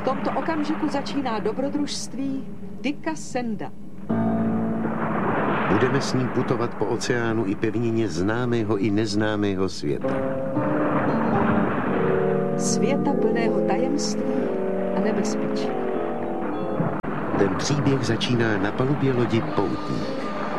tomto okamžiku začíná dobrodružství Dicka Sanda. Budeme s ním putovat po oceánu i pevnině známého i neznámého světa. Světa plného tajemství a nebezpečí. Ten příběh začíná na palubě lodi Poutník.